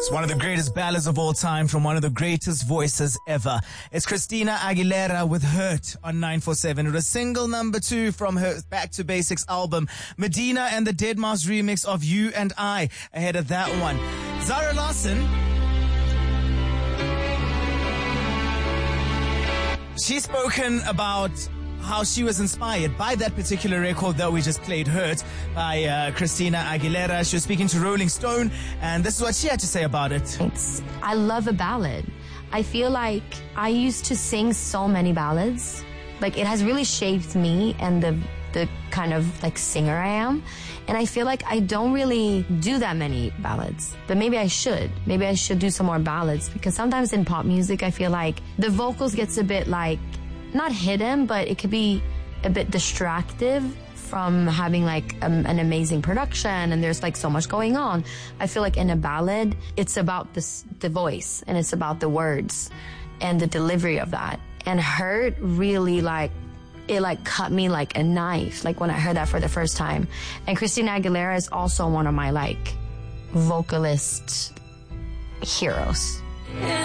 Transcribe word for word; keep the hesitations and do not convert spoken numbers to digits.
It's one of the greatest ballads of all time from one of the greatest voices ever. It's Christina Aguilera with Hurt on nine four seven. It was single number two from her Back to Basics album. Medina and the deadmau five remix of You and I ahead of that one. Zara Larsson, she's spoken about how she was inspired by that particular record that we just played, Hurt, by uh, Christina Aguilera. She was speaking to Rolling Stone, and this is what she had to say about it. It's, I love a ballad. I feel like I used to sing so many ballads. Like, it has really shaped me and the the kind of like singer I am. And I feel like I don't really do that many ballads, but maybe I should. Maybe I should do some more ballads, because sometimes in pop music, I feel like the vocals gets a bit like, not hidden, but it could be a bit distractive from having like um, an amazing production, and there's like so much going on. I feel like in a ballad, it's about this, the voice, and it's about the words and the delivery of that. And Hurt really like, it like cut me like a knife, like when I heard that for the first time. And Christina Aguilera is also one of my like vocalist heroes.